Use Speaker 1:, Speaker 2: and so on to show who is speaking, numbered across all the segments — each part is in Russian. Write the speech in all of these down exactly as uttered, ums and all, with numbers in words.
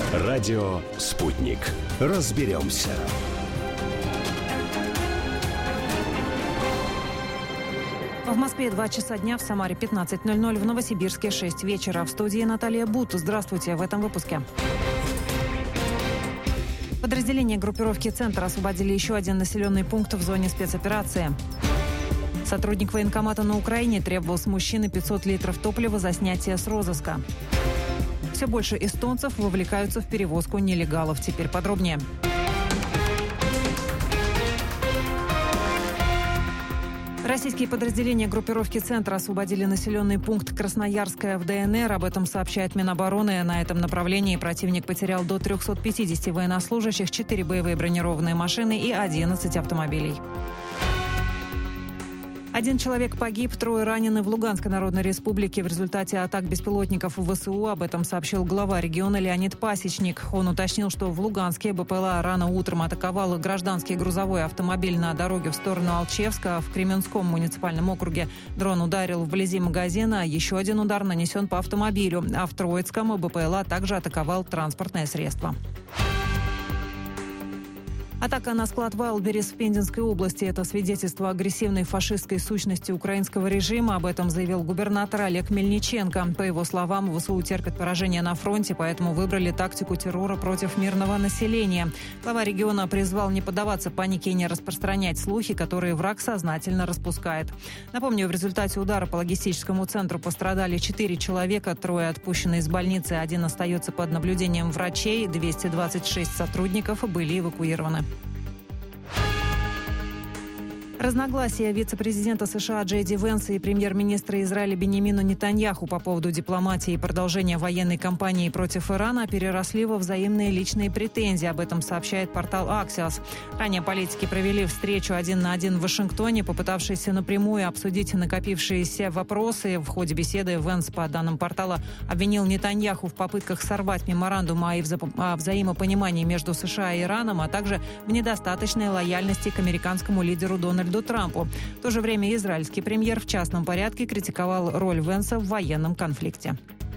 Speaker 1: Радио «Спутник». Разберемся.
Speaker 2: В Москве два часа дня, в Самаре пятнадцать ноль ноль, в Новосибирске шесть вечера. В студии Наталья Бут. Здравствуйте в этом выпуске. Подразделения группировки «Центр» освободили еще один населенный пункт в зоне спецоперации. Сотрудник военкомата на Украине требовал с мужчины пятьсот литров топлива за снятие с розыска. Все больше эстонцев вовлекаются в перевозку нелегалов. Теперь подробнее. Российские подразделения группировки «Центр» освободили населенный пункт Красноярская в ДНР. Об этом сообщает Минобороны. На этом направлении противник потерял до триста пятьдесят военнослужащих, четыре боевые бронированные машины и одиннадцать автомобилей. Один человек погиб, трое ранены в Луганской Народной Республике в результате атак беспилотников ВСУ. Об этом сообщил глава региона Леонид Пасечник. Он уточнил, что в Луганске БПЛА рано утром атаковал гражданский грузовой автомобиль на дороге в сторону Алчевска. В Кременском муниципальном округе дрон ударил вблизи магазина. Еще один удар нанесен по автомобилю. А в Троицком БПЛА также атаковал транспортное средство. Атака на склад «Вайлдберрис» в Пензенской области – это свидетельство агрессивной фашистской сущности украинского режима. Об этом заявил губернатор Олег Мельниченко. По его словам, ВСУ терпят поражение на фронте, поэтому выбрали тактику террора против мирного населения. Глава региона призвал не поддаваться панике и не распространять слухи, которые враг сознательно распускает. Напомню, в результате удара по логистическому центру пострадали четыре человека, трое отпущены из больницы, один остается под наблюдением врачей, двести двадцать шесть сотрудников были эвакуированы. Разногласия вице-президента США Джей Ди Венса и премьер-министра Израиля Биньямина Нетаньяху по поводу дипломатии и продолжения военной кампании против Ирана переросли во взаимные личные претензии. Об этом сообщает портал Axios. Ранее политики провели встречу один на один в Вашингтоне, попытавшись напрямую обсудить накопившиеся вопросы. В ходе беседы Венс, по данным портала, обвинил Нетаньяху в попытках сорвать меморандум о взаимопонимании между США и Ираном, а также в недостаточной лояльности к американскому лидеру Дональду Трампу. В то же время израильский премьер в частном порядке критиковал роль Венса в военном конфликте.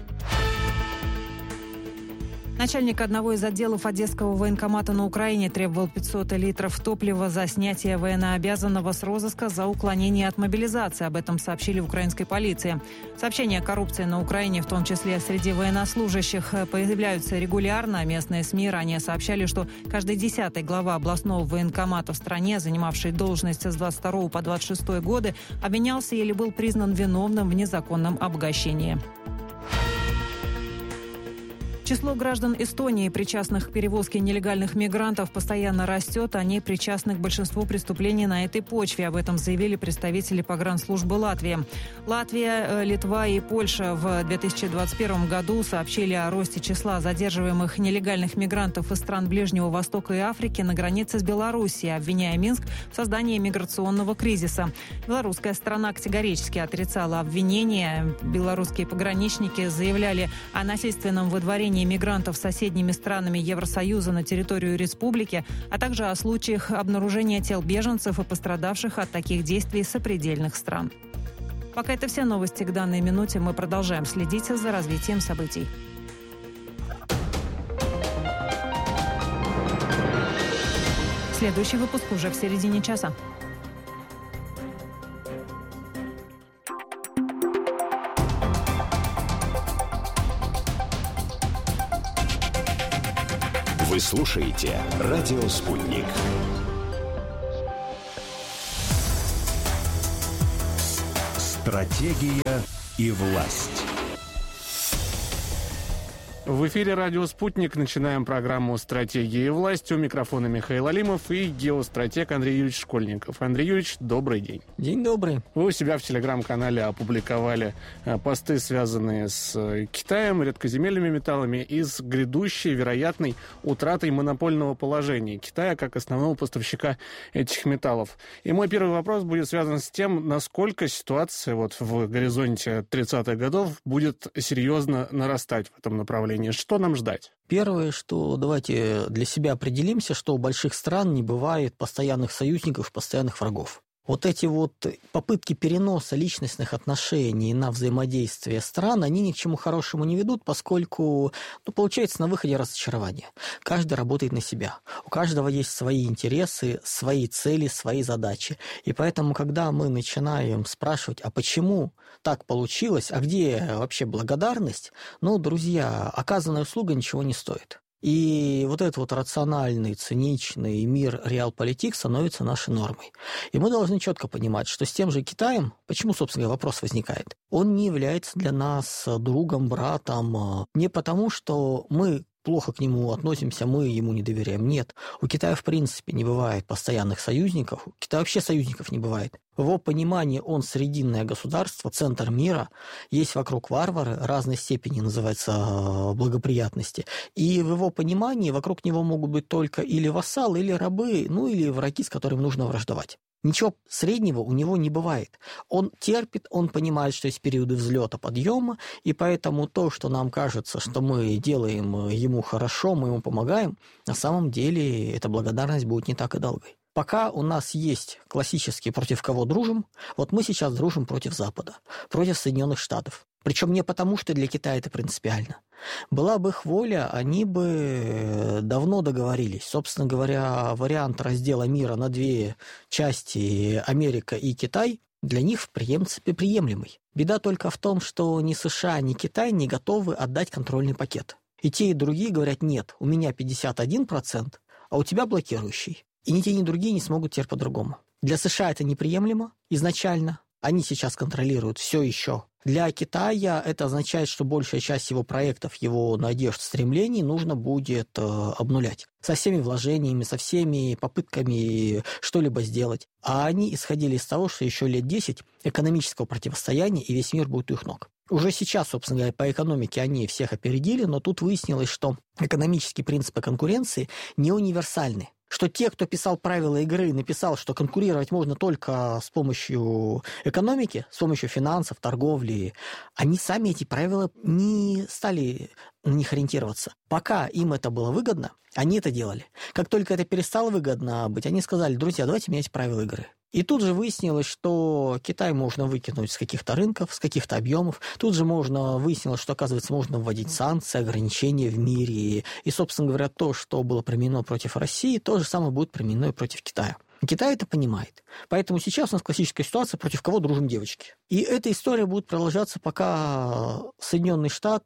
Speaker 2: Начальник одного из отделов Одесского военкомата на Украине требовал пятьсот литров топлива за снятие военнообязанного с розыска за уклонение от мобилизации. Об этом сообщили в украинской полиции. Сообщения о коррупции на Украине, в том числе среди военнослужащих, появляются регулярно. Местные СМИ ранее сообщали, что каждый десятый глава областного военкомата в стране, занимавший должность с двадцать второго по двадцать шестой годы, обвинялся или был признан виновным в незаконном обогащении. Число граждан Эстонии, причастных к перевозке нелегальных мигрантов, постоянно растет. Они причастны к большинству преступлений на этой почве. Об этом заявили представители погранслужбы Латвии. Латвия, Литва и Польша в две тысячи двадцать первом году сообщили о росте числа задерживаемых нелегальных мигрантов из стран Ближнего Востока и Африки на границе с Белоруссией, обвиняя Минск в создании миграционного кризиса. Белорусская сторона категорически отрицала обвинения. Белорусские пограничники заявляли о насильственном выдворении мигрантов соседними странами Евросоюза на территорию республики, а также о случаях обнаружения тел беженцев и пострадавших от таких действий сопредельных стран. Пока это все новости к данной минуте. Мы продолжаем следить за развитием событий. Следующий выпуск уже в середине часа.
Speaker 1: Вы слушаете «Радио Спутник». Стратегия и власть.
Speaker 3: В эфире «Радио Спутник». Начинаем программу «Стратегия и власть». У микрофона Михаил Алимов и геостратег Андрей Юрьевич Школьников. Андрей Юрьевич, добрый день.
Speaker 4: День добрый.
Speaker 3: Вы у себя в телеграм-канале опубликовали посты, связанные с Китаем, редкоземельными металлами и с грядущей вероятной утратой монопольного положения Китая как основного поставщика этих металлов. И мой первый вопрос будет связан с тем, насколько ситуация вот в горизонте тридцатых годов будет серьезно нарастать в этом направлении. Что нам ждать?
Speaker 4: Первое, что давайте для себя определимся, что у больших стран не бывает постоянных союзников, постоянных врагов. Вот эти вот попытки переноса личностных отношений на взаимодействие стран, они ни к чему хорошему не ведут, поскольку, ну, получается на выходе разочарование. Каждый работает на себя. У каждого есть свои интересы, свои цели, свои задачи. И поэтому, когда мы начинаем спрашивать, а почему так получилось, а где вообще благодарность, ну, друзья, оказанная услуга ничего не стоит. И вот этот вот рациональный, циничный мир реалполитик становится нашей нормой. И мы должны четко понимать, что с тем же Китаем, почему, собственно говоря, вопрос возникает, он не является для нас другом, братом, не потому, что мы плохо к нему относимся, мы ему не доверяем. Нет, у Китая в принципе не бывает постоянных союзников, у Китая вообще союзников не бывает. В его понимании он срединное государство, центр мира, есть вокруг варвары разной степени, называется, благоприятности. И в его понимании вокруг него могут быть только или вассалы, или рабы, ну или враги, с которыми нужно враждовать. Ничего среднего у него не бывает. Он терпит, он понимает, что есть периоды взлета, подъема, и поэтому то, что нам кажется, что мы делаем ему хорошо, мы ему помогаем, на самом деле эта благодарность будет не так и долгой. Пока у нас есть классические против кого дружим, вот мы сейчас дружим против Запада, против Соединенных Штатов. Причем не потому, что для Китая это принципиально. Была бы их воля, они бы давно договорились. Собственно говоря, вариант раздела мира на две части, Америка и Китай, для них в принципе приемлемый. Беда только в том, что ни США, ни Китай не готовы отдать контрольный пакет. И те, и другие говорят, нет, у меня пятьдесят один процент, а у тебя блокирующий. И ни те, ни другие не смогут теперь по-другому. Для США это неприемлемо изначально. Они сейчас контролируют все еще. Для Китая это означает, что большая часть его проектов, его надежд, стремлений нужно будет э, обнулять. Со всеми вложениями, со всеми попытками что-либо сделать. А они исходили из того, что еще лет десять экономического противостояния, и весь мир будет у их ног. Уже сейчас, собственно говоря, по экономике они всех опередили, но тут выяснилось, что экономические принципы конкуренции не универсальны. Что те, кто писал правила игры, написал, что конкурировать можно только с помощью экономики, с помощью финансов, торговли, они сами эти правила не стали на них ориентироваться. Пока им это было выгодно, они это делали. Как только это перестало выгодно быть, они сказали, друзья, давайте менять правила игры. И тут же выяснилось, что Китай можно выкинуть с каких-то рынков, с каких-то объемов. Тут же можно выяснилось, что, оказывается, можно вводить санкции, ограничения в мире. И, собственно говоря, то, что было применено против России, то же самое будет применено и против Китая. Китай это понимает. Поэтому сейчас у нас классическая ситуация, против кого дружим девочки. И эта история будет продолжаться, пока Соединенные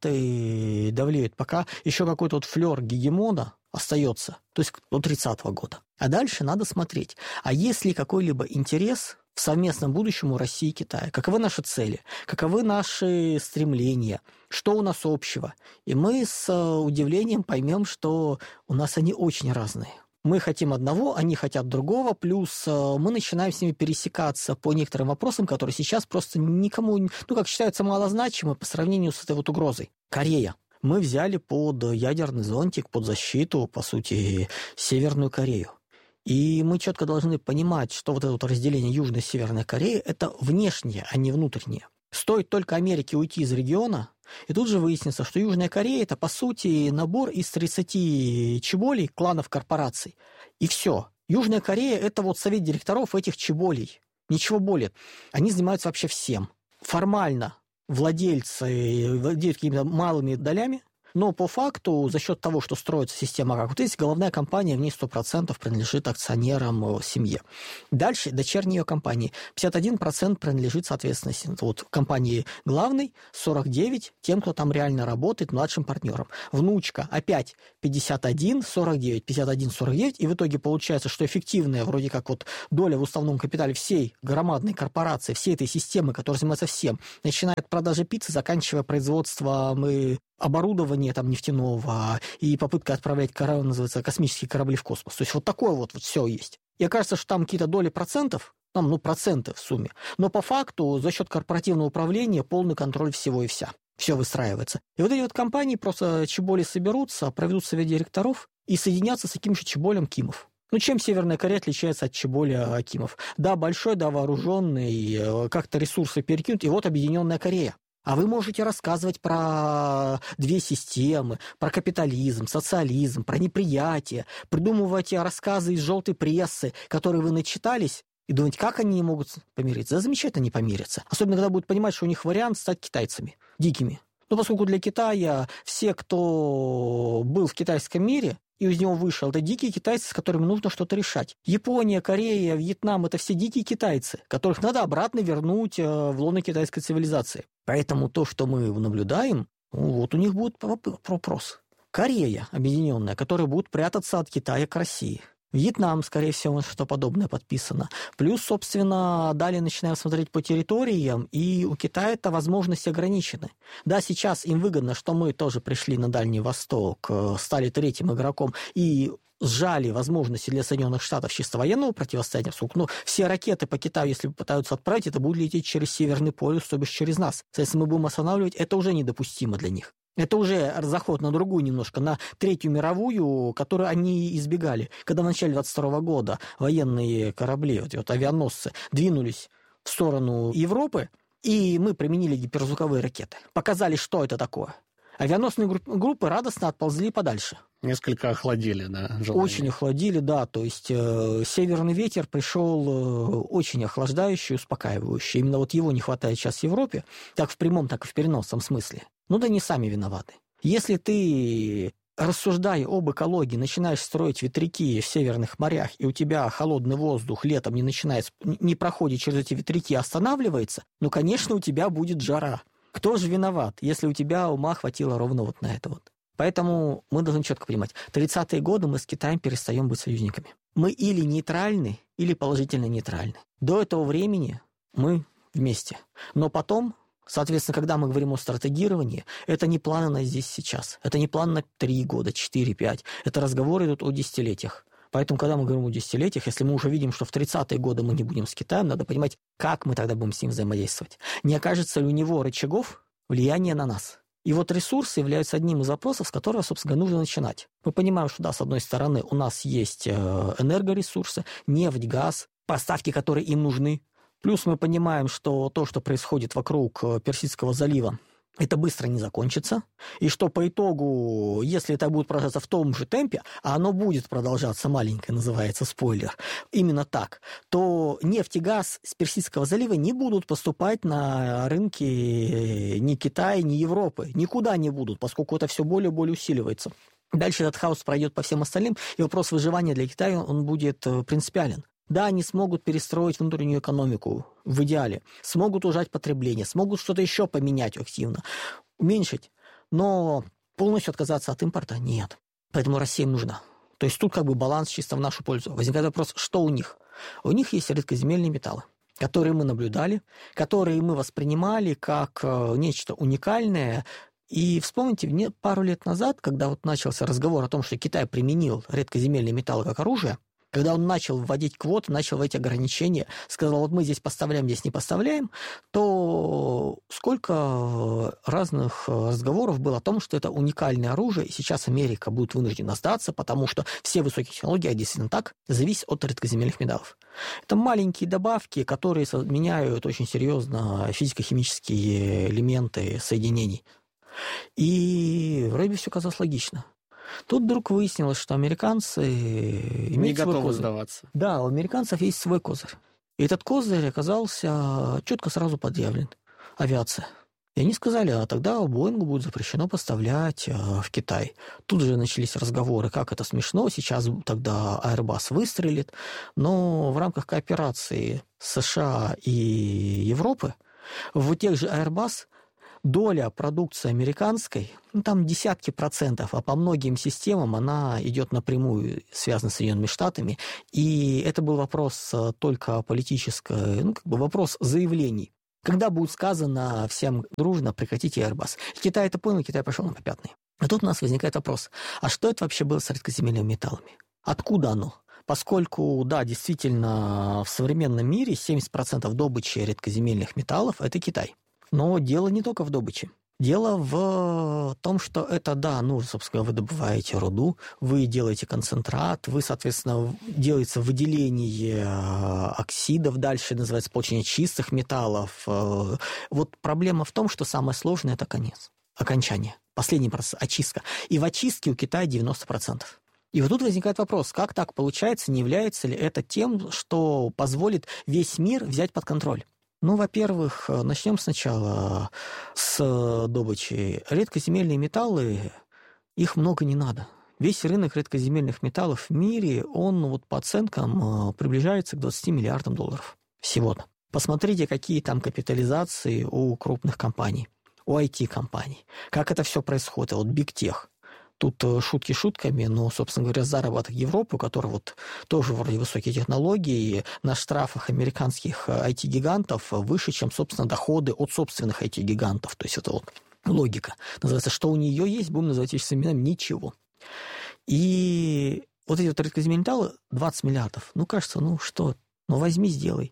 Speaker 4: Штаты давлеют, пока еще какой-то вот флер гегемона остается, то есть до тридцатого года. А дальше надо смотреть, а есть ли какой-либо интерес в совместном будущем у России и Китая? Каковы наши цели? Каковы наши стремления? Что у нас общего? И мы с удивлением поймем, что у нас они очень разные. Мы хотим одного, они хотят другого, плюс мы начинаем с ними пересекаться по некоторым вопросам, которые сейчас просто никому, ну, как считаются, малозначимы по сравнению с этой вот угрозой. Корея. Мы взяли под ядерный зонтик, под защиту, по сути, Северную Корею. И мы четко должны понимать, что вот это вот разделение Южной и Северной Кореи – это внешнее, а не внутреннее. Стоит только Америке уйти из региона, и тут же выяснится, что Южная Корея – это, по сути, набор из тридцати чеболей, кланов корпораций. И все. Южная Корея – это вот совет директоров этих чеболей. Ничего более. Они занимаются вообще всем. Формально владельцы владеют какими-то малыми долями, но по факту за счет того, что строится система, как вот есть головная компания, в ней сто процентов принадлежит акционерам семье. Дальше дочерние ее компании. пятьдесят один процент принадлежит, соответственно, вот компании главной, сорок девять процентов тем, кто там реально работает, младшим партнерам. Внучка опять пятьдесят один, сорок девять, пятьдесят один, сорок девять, и в итоге получается, что эффективная вроде как вот доля в уставном капитале всей громадной корпорации, всей этой системы, которая занимается всем, начиная от продажи пиццы, заканчивая производством и оборудование там нефтяного и попытка отправлять корабли, называется, космические корабли в космос. То есть вот такое вот, вот все есть. И окажется, что там какие-то доли процентов, там, ну, проценты в сумме, но по факту за счет корпоративного управления полный контроль всего и вся. Все выстраивается. И вот эти вот компании просто чеболи соберутся, проведут совет директоров и соединятся с таким же чеболем Кимов. Ну, чем Северная Корея отличается от чеболя Кимов? Да, большой, да, вооруженный, как-то ресурсы перекинут, и вот объединенная Корея. А вы можете рассказывать про две системы, про капитализм, социализм, про неприятие, придумывать рассказы из желтой прессы, которые вы начитались, И думать, как они не могут помириться. Да замечательно не помирятся. Особенно, когда будут понимать, что у них вариант стать китайцами, дикими. Ну, поскольку для Китая все, кто был в китайском мире и из него вышел, это дикие китайцы, с которыми нужно что-то решать. Япония, Корея, Вьетнам – это все дикие китайцы, которых надо обратно вернуть в лоно китайской цивилизации. Поэтому то, что мы наблюдаем, вот у них будет вопрос. Корея объединенная, которые будут прятаться от Китая к России. Вьетнам, скорее всего, что подобное подписано. Плюс, собственно, далее начинаем смотреть по территориям, и у Китая это возможности ограничены. Да, сейчас им выгодно, что мы тоже пришли на Дальний Восток, стали третьим игроком и сжали возможности для Соединенных Штатов чисто военного противостояния. Но все ракеты по Китаю, если попытаются отправить, это будут лететь через Северный полюс, то бишь через нас. Если мы будем останавливать, это уже недопустимо для них. Это уже заход на другую немножко, на Третью мировую, которую они избегали. Когда в начале двадцать второго года военные корабли, вот, вот авианосцы, двинулись в сторону Европы, и мы применили гиперзвуковые ракеты. Показали, что это такое. Авианосные группы радостно отползли подальше.
Speaker 3: Несколько охладили, да? Желание.
Speaker 4: Очень охладили, да. То есть э, северный ветер пришел э, очень охлаждающий, успокаивающий. Именно вот его не хватает сейчас в Европе, как в прямом, так и в переносном смысле. Ну да не сами виноваты. Если ты, рассуждая об экологии, начинаешь строить ветряки в северных морях, и у тебя холодный воздух летом не начинает, не проходит через эти ветряки, а останавливается, ну, конечно, у тебя будет жара. Кто же виноват, если у тебя ума хватило ровно вот на это вот? Поэтому мы должны четко понимать, тридцатые годы мы с Китаем перестаем быть союзниками. Мы или нейтральны, или положительно нейтральны. До этого времени мы вместе. Но потом, соответственно, когда мы говорим о стратегировании, это не планы на здесь сейчас. Это не план на три года, четыре, пять. Это разговоры идут о десятилетиях. Поэтому, когда мы говорим о десятилетиях, если мы уже видим, что в тридцатые годы мы не будем с Китаем, надо понимать, как мы тогда будем с ним взаимодействовать. Не окажется ли у него рычагов влияния на нас? И вот ресурсы являются одним из вопросов, с которого, собственно, нужно начинать. Мы понимаем, что, да, с одной стороны, у нас есть энергоресурсы, нефть, газ, поставки, которые им нужны. Плюс мы понимаем, что то, что происходит вокруг Персидского залива, это быстро не закончится, и что по итогу, если это будет продолжаться в том же темпе, а оно будет продолжаться, маленькое называется спойлер, именно так, то нефть и газ с Персидского залива не будут поступать на рынки ни Китая, ни Европы, никуда не будут, поскольку это все более и более усиливается. Дальше этот хаос пройдет по всем остальным, и вопрос выживания для Китая, он будет принципиален. Да, они смогут перестроить внутреннюю экономику в идеале, смогут ужать потребление, смогут что-то еще поменять активно, уменьшить, но полностью отказаться от импорта нет. Поэтому Россия им нужна. То есть тут как бы баланс чисто в нашу пользу. Возникает вопрос, что у них? У них есть редкоземельные металлы, которые мы наблюдали, которые мы воспринимали как нечто уникальное. И вспомните, пару лет назад, когда вот начался разговор о том, что Китай применил редкоземельные металлы как оружие, когда он начал вводить квоты, начал вводить ограничения, сказал, вот мы здесь поставляем, здесь не поставляем, то сколько разных разговоров было о том, что это уникальное оружие, и сейчас Америка будет вынуждена сдаться, потому что все высокие технологии, а действительно так, зависят от редкоземельных металлов. Это маленькие добавки, которые меняют очень серьезно физико-химические элементы соединений. И вроде бы все казалось логично. Тут вдруг выяснилось, что американцы имеют
Speaker 3: не
Speaker 4: свой
Speaker 3: готовы
Speaker 4: козырь.
Speaker 3: сдаваться.
Speaker 4: Да, у американцев есть свой козырь. И этот козырь оказался четко сразу подъявлен. Авиация. И они сказали, а тогда Боингу будет запрещено поставлять в Китай. Тут же начались разговоры, как это смешно, сейчас тогда Airbus выстрелит. Но в рамках кооперации США и Европы в тех же Airbus доля продукции американской, ну, там десятки процентов, а по многим системам она идет напрямую, связана с Соединенными Штатами. И это был вопрос только политический, ну, как бы вопрос заявлений. Когда будет сказано всем дружно прекратите Airbus? Китай это понял, Китай пошел на попятный. А тут у нас возникает вопрос, а что это вообще было с редкоземельными металлами? Откуда оно? Поскольку, да, действительно, в современном мире семьдесят процентов добычи редкоземельных металлов – это Китай. Но дело не только в добыче. Дело в том, что это, да, ну, собственно, вы добываете руду, вы делаете концентрат, вы, соответственно, делается выделение оксидов, дальше называется получение чистых металлов. Вот проблема в том, что самое сложное – это конец, окончание, последний процесс, очистка. И в очистке у Китая девяносто процентов. И вот тут возникает вопрос, как так получается, не является ли это тем, что позволит весь мир взять под контроль? Ну, во-первых, начнем сначала с добычи. Редкоземельные металлы, их много не надо. Весь рынок редкоземельных металлов в мире, он вот по оценкам приближается к двадцати миллиардам долларов всего-то. Посмотрите, какие там капитализации у крупных компаний, у ай ти-компаний. Как это все происходит, вот Big Tech. Тут шутки шутками, но, собственно говоря, заработок Европы, у которой вот тоже вроде высокие технологии, на штрафах американских ай ти-гигантов выше, чем, собственно, доходы от собственных ай ти-гигантов. То есть это вот логика. Называется, что у нее есть, будем называть вещи именами, ничего. И вот эти вот редкоземельные металлы, двадцать миллиардов. Ну, кажется, ну что, ну возьми, сделай.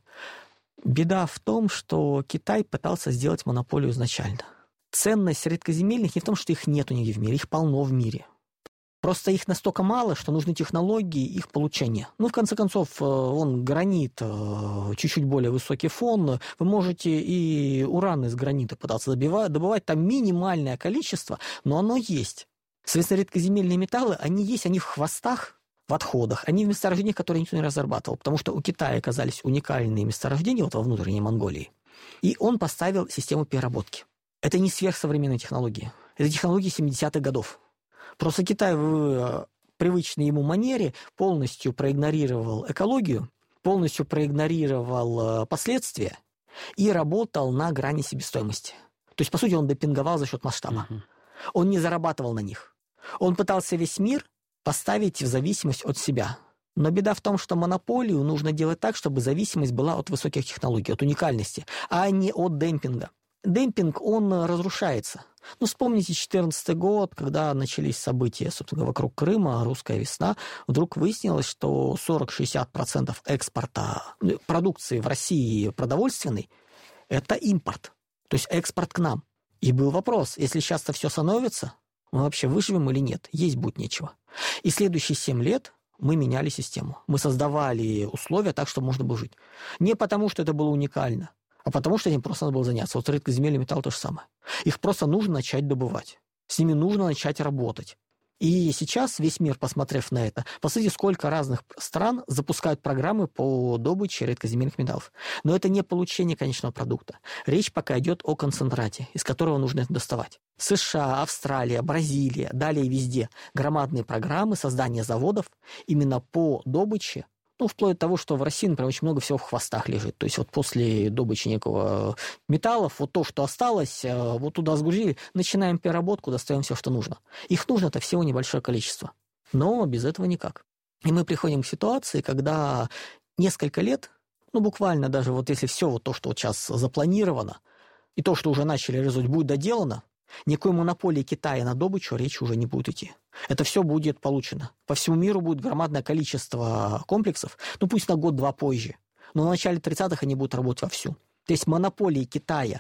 Speaker 4: Беда в том, что Китай пытался сделать монополию изначально. Ценность редкоземельных не в том, что их нету нигде в мире, их полно в мире. Просто их настолько мало, что нужны технологии их получения. Ну, в конце концов, он гранит, чуть-чуть более высокий фон. Вы можете и уран из гранита пытаться добивать, добывать там минимальное количество, но оно есть. Соответственно, редкоземельные металлы, они есть, они в хвостах, в отходах, они в месторождениях, которые никто не разрабатывал, потому что у Китая оказались уникальные месторождения вот во внутренней Монголии. И он поставил систему переработки. Это не сверхсовременные технологии. Это технологии семидесятых годов. Просто Китай в привычной ему манере полностью проигнорировал экологию, полностью проигнорировал последствия и работал на грани себестоимости. То есть, по сути, он демпинговал за счет масштаба. Uh-huh. Он не зарабатывал на них. Он пытался весь мир поставить в зависимость от себя. Но беда в том, что монополию нужно делать так, чтобы зависимость была от высоких технологий, от уникальности, а не от демпинга. Демпинг, он разрушается. Ну, вспомните две тысячи четырнадцатый год, когда начались события, собственно, вокруг Крыма, русская весна, вдруг выяснилось, что сорок-шестьдесят процентов экспорта продукции в России продовольственной – это импорт, то есть экспорт к нам. И был вопрос, если сейчас-то все становится, мы вообще выживем или нет? Есть будет нечего. И следующие семь лет мы меняли систему. Мы создавали условия так, чтобы можно было жить. Не потому, что это было уникально, а потому что этим просто надо было заняться. Вот редкоземельный металл то же самое. Их просто нужно начать добывать. С ними нужно начать работать. И сейчас весь мир, посмотрев на это, посмотрите, сколько разных стран запускают программы по добыче редкоземельных металлов. Но это не получение конечного продукта. Речь пока идет о концентрате, из которого нужно это доставать. США, Австралия, Бразилия, далее везде громадные программы создания заводов именно по добыче. Ну, вплоть до того, что в России, например, очень много всего в хвостах лежит. То есть вот после добычи некого металлов, вот то, что осталось, вот туда сгрузили, начинаем переработку, достаем все, что нужно. Их нужно-то всего небольшое количество. Но без этого никак. И мы приходим к ситуации, когда несколько лет, ну, буквально даже вот если все вот то, что вот сейчас запланировано, и то, что уже начали реализовать, будет доделано, никакой монополии Китая на добычу речи уже не будет идти. Это все будет получено. По всему миру будет громадное количество комплексов, ну пусть на год-два позже, но в начале тридцатых они будут работать вовсю. То есть монополии Китая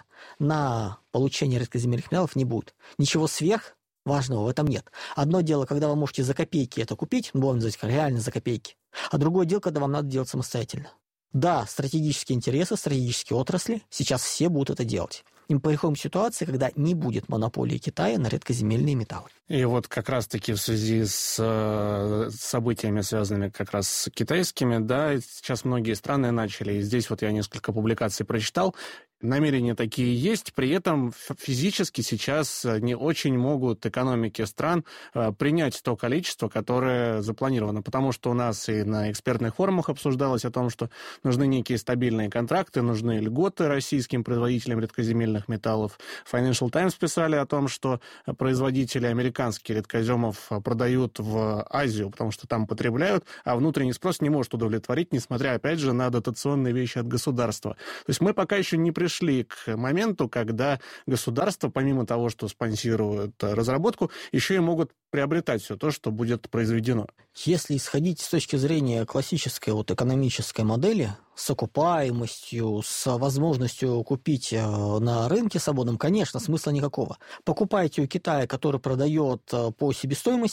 Speaker 4: на получение редкоземельных металлов не будет. Ничего сверх важного в этом нет. Одно дело, когда вы можете за копейки это купить, ну, будем называть реально за копейки, а другое дело, когда вам надо делать самостоятельно. Да, стратегические интересы, стратегические отрасли, сейчас все будут это делать. И мы переходим к ситуации, когда не будет монополии Китая на редкоземельные металлы.
Speaker 3: И вот как раз-таки в связи с э, событиями, связанными как раз с китайскими, да, сейчас многие страны начали, и здесь вот я несколько публикаций прочитал, намерения такие есть, при этом физически сейчас не очень могут экономики стран принять то количество, которое запланировано, потому что у нас и на экспертных форумах обсуждалось о том, что нужны некие стабильные контракты, нужны льготы российским производителям редкоземельных металлов. Financial Times писали о том, что производители американских редкоземов продают в Азию, потому что там потребляют, а внутренний спрос не может удовлетворить, несмотря, опять же, на дотационные вещи от государства. То есть мы пока еще не пришли шли к моменту, когда государства, помимо того, что спонсируют разработку, еще и могут приобретать все то, что будет произведено.
Speaker 4: Если исходить с точки зрения классической вот экономической модели, с окупаемостью, с возможностью купить на рынке свободном, конечно, смысла никакого. Покупайте у Китая, который продает по себестоимости,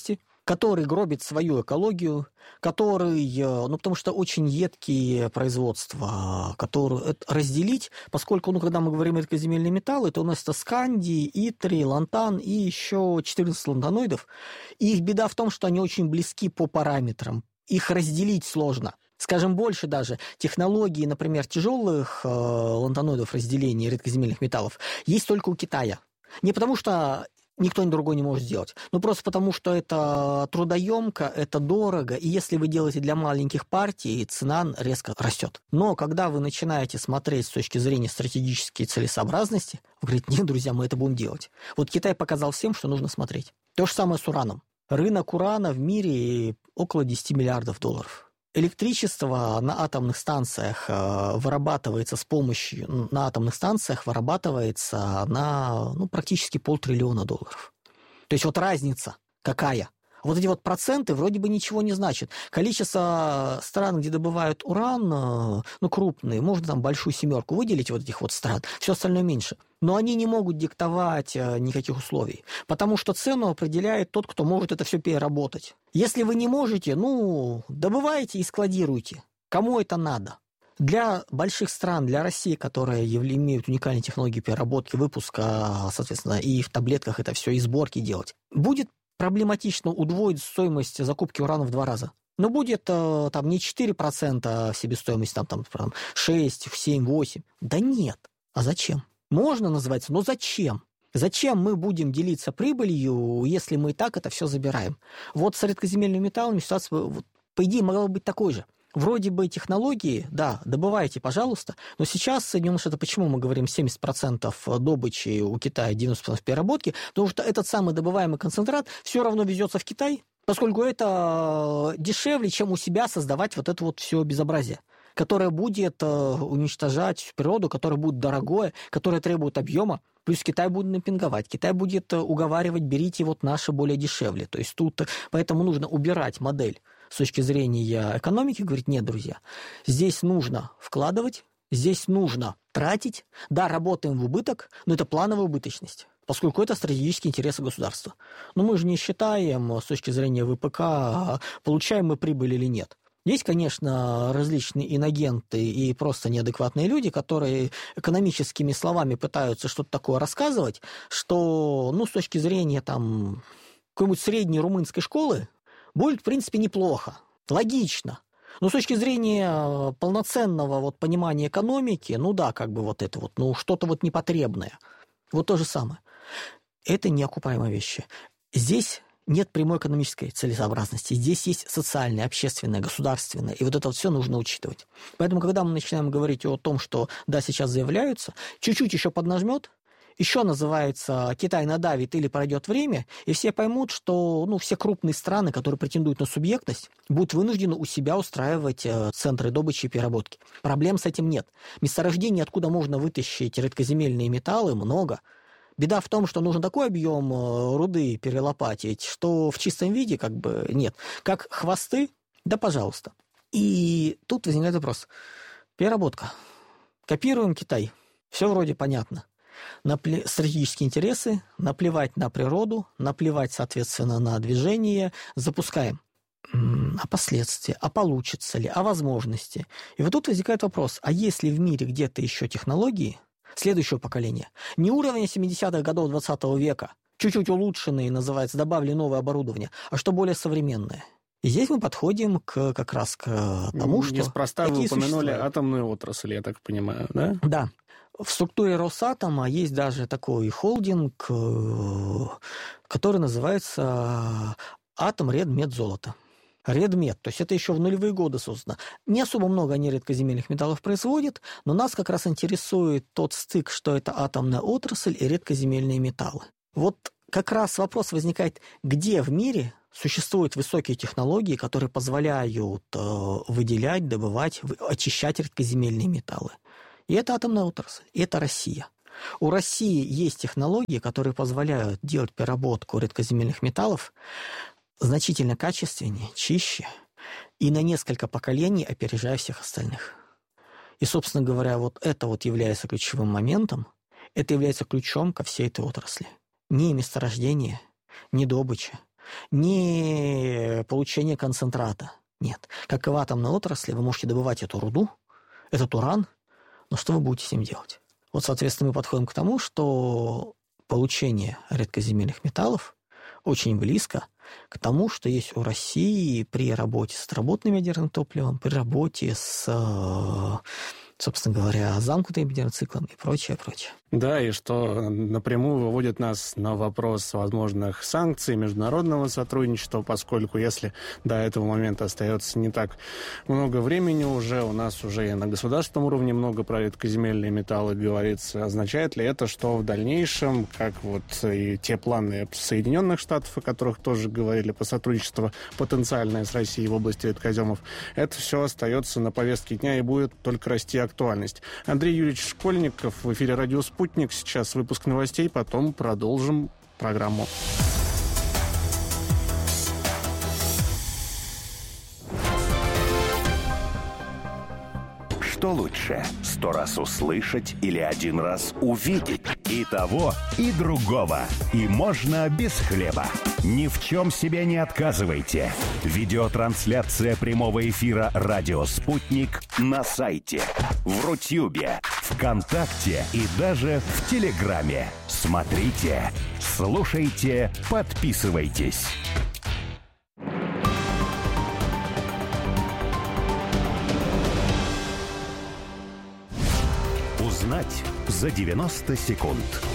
Speaker 4: который гробит свою экологию, который, ну, потому что очень едкие производства, которые разделить, поскольку, ну, когда мы говорим редкоземельные металлы, то у нас это скандий, итрий, лантан и еще четырнадцать лантаноидов. И их беда в том, что они очень близки по параметрам. Их разделить сложно. Скажем, больше даже технологии, например, тяжелых э, лантаноидов разделения редкоземельных металлов есть только у Китая. Не потому что никто ни другой не может сделать, но просто потому, что это трудоемко, это дорого, и если вы делаете для маленьких партий, цена резко растет. Но когда вы начинаете смотреть с точки зрения стратегической целесообразности, вы говорите: нет, друзья, мы это будем делать. Вот Китай показал всем, что нужно смотреть. То же самое с ураном. Рынок урана в мире около десять миллиардов долларов. Электричество на атомных станциях вырабатывается с помощью, на атомных станциях вырабатывается на, ну, практически полтриллиона долларов. То есть вот разница какая? Вот эти вот проценты вроде бы ничего не значат. Количество стран, где добывают уран, ну, крупные, можно там большую семерку выделить вот этих вот стран, все остальное меньше. Но они не могут диктовать никаких условий, потому что цену определяет тот, кто может это все переработать. Если вы не можете, ну, добывайте и складируйте. Кому это надо? Для больших стран, для России, которые имеют уникальные технологии переработки, выпуска, соответственно, и в таблетках это все, и сборки делать, будет проблематично удвоить стоимость закупки урана в два раза. Но будет там не четыре процента себестоимости, там, там шесть, семь, восемь. Да нет. А зачем? Можно называется, но зачем? Зачем мы будем делиться прибылью, если мы и так это все забираем? Вот с редкоземельными металлами ситуация, вот, по идее, могла быть такой же. Вроде бы технологии, да, добывайте, пожалуйста, но сейчас Соединенные Штаты, почему мы говорим семьдесят процентов добычи у Китая, девяносто процентов переработки? Потому что этот самый добываемый концентрат все равно везется в Китай, поскольку это дешевле, чем у себя создавать вот это вот все безобразие, которое будет уничтожать природу, которое будет дорогое, которое требует объема. Плюс Китай будет напинговать, Китай будет уговаривать: берите вот наше более дешевле. То есть тут поэтому нужно убирать модель с точки зрения экономики, говорить: нет, друзья, здесь нужно вкладывать, здесь нужно тратить. Да, работаем в убыток, но это плановая убыточность, поскольку это стратегические интересы государства. Но мы же не считаем с точки зрения ВПК, получаем мы прибыль или нет. Есть, конечно, различные инагенты и просто неадекватные люди, которые экономическими словами пытаются что-то такое рассказывать, что, ну, с точки зрения там какой-нибудь средней румынской школы будет, в принципе, неплохо, логично. Но с точки зрения полноценного вот понимания экономики, ну да, как бы вот это вот, ну, что-то вот непотребное. Вот то же самое. Это неокупаемые вещи. Здесь нет прямой экономической целесообразности. Здесь есть социальное, общественное, государственное. И вот это вот все нужно учитывать. Поэтому, когда мы начинаем говорить о том, что, да, сейчас заявляются, чуть-чуть еще поднажмет, еще называется «Китай надавит» или «пройдет время», и все поймут, что, ну, все крупные страны, которые претендуют на субъектность, будут вынуждены у себя устраивать центры добычи и переработки. Проблем с этим нет. Месторождений, откуда можно вытащить редкоземельные металлы, много. Беда в том, что нужен такой объем руды перелопатить, что в чистом виде как бы нет. Как хвосты, да пожалуйста. И тут возникает вопрос. Переработка. Копируем Китай. Все вроде понятно. Напле... Стратегические интересы, наплевать на природу, наплевать, соответственно, на движение, запускаем. А последствия, а получится ли, а возможности. И вот тут возникает вопрос, а есть ли в мире где-то еще технологии следующего поколения, не уровня семидесятых годов двадцатого века, чуть-чуть улучшенные, называется, добавили новое оборудование, а что более современное? И здесь мы подходим к, как раз к тому, что...
Speaker 3: Неспроста вы упомянули атомную отрасль, я так понимаю, да?
Speaker 4: Да. В структуре Росатома есть даже такой холдинг, который называется Атом Редмет Золото. Редмет, то есть это еще в нулевые годы создано. Не особо много они редкоземельных металлов производят, но нас как раз интересует тот стык, что это атомная отрасль и редкоземельные металлы. Вот как раз вопрос возникает, где в мире существуют высокие технологии, которые позволяют э, выделять, добывать, очищать редкоземельные металлы. И это атомная отрасль, и это Россия. У России есть технологии, которые позволяют делать переработку редкоземельных металлов значительно качественнее, чище и на несколько поколений опережая всех остальных. И, собственно говоря, вот это вот является ключевым моментом, это является ключом ко всей этой отрасли. Не месторождение, не добыча, ни получение концентрата. Нет. Как и в атомной отрасли, вы можете добывать эту руду, этот уран, но что вы будете с ним делать? Вот, соответственно, мы подходим к тому, что получение редкоземельных металлов очень близко к тому, что есть у России при работе с отработанным ядерным топливом, при работе с, собственно говоря, замкнутым ядерным циклом и прочее, прочее.
Speaker 3: Да, и что напрямую выводит нас на вопрос возможных санкций, международного сотрудничества, поскольку если до этого момента остается не так много времени уже, у нас уже и на государственном уровне много про редкоземельные металлы говорится, означает ли это, что в дальнейшем, как вот и те планы Соединенных Штатов, о которых тоже говорили, по сотрудничеству потенциальное с Россией в области редкоземов, это все остается на повестке дня и будет только расти актуальность. Андрей Юрьевич Школьников в эфире «Радио Спутник». Сейчас выпуск новостей, потом продолжим программу.
Speaker 1: Что лучше, сто раз услышать или один раз увидеть? И того, и другого. И можно без хлеба. Ни в чем себе не отказывайте. Видеотрансляция прямого эфира «Радио Спутник» на сайте, в Рутюбе, ВКонтакте и даже в Телеграме. Смотрите, слушайте, подписывайтесь. Узнать за девяносто секунд.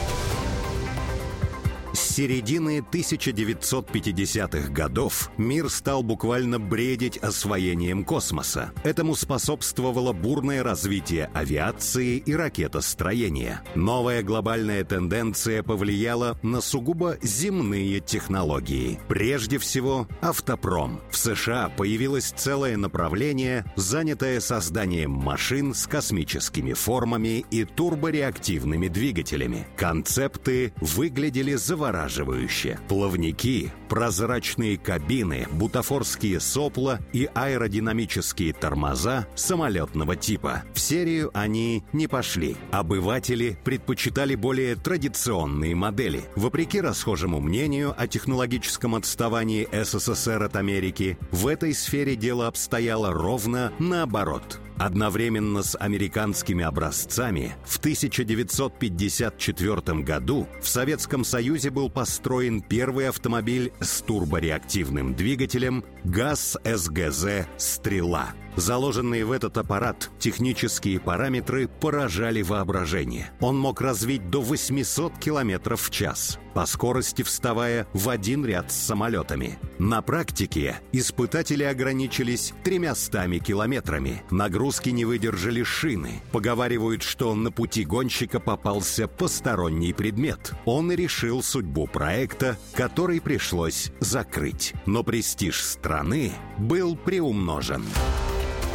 Speaker 1: С середины тысяча девятьсот пятидесятых годов мир стал буквально бредить освоением космоса. Этому способствовало бурное развитие авиации и ракетостроения. Новая глобальная тенденция повлияла на сугубо земные технологии. Прежде всего, автопром. В США появилось целое направление, занятое созданием машин с космическими формами и турбореактивными двигателями. Концепты выглядели завораживающе. Плавники, прозрачные кабины, бутафорские сопла и аэродинамические тормоза самолетного типа. В серию они не пошли. Обыватели предпочитали более традиционные модели. Вопреки расхожему мнению о технологическом отставании СССР от Америки, в этой сфере дело обстояло ровно наоборот. Одновременно с американскими образцами в тысяча девятьсот пятьдесят четвёртом году в Советском Союзе был построен первый автомобиль с турбореактивным двигателем ГАЗ-СГЗ «Стрела». Заложенные в этот аппарат технические параметры поражали воображение. Он мог развить до восемьсот километров в час, по скорости вставая в один ряд с самолетами. На практике испытатели ограничились тремястами километрами. Нагрузки не выдержали шины. Поговаривают, что на пути гонщика попался посторонний предмет. Он и решил судьбу проекта, который пришлось закрыть. Но престиж страны был приумножен.